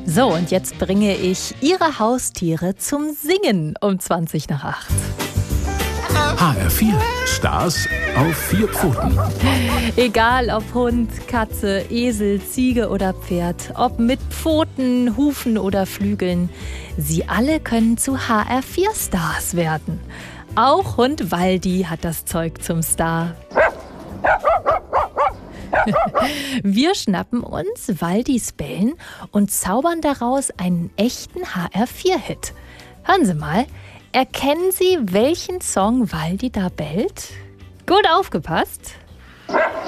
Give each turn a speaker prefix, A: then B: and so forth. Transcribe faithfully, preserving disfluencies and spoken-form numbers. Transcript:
A: So, und jetzt bringe ich Ihre Haustiere zum Singen um zwanzig nach acht.
B: H R vier. Stars auf vier Pfoten.
A: Egal ob Hund, Katze, Esel, Ziege oder Pferd, ob mit Pfoten, Hufen oder Flügeln, sie alle können zu H R vier Stars werden. Auch Hund Waldi hat das Zeug zum Star. Wir schnappen uns Waldis Bellen und zaubern daraus einen echten H R vier Hit. Hören Sie mal, erkennen Sie, welchen Song Waldi da bellt? Gut aufgepasst!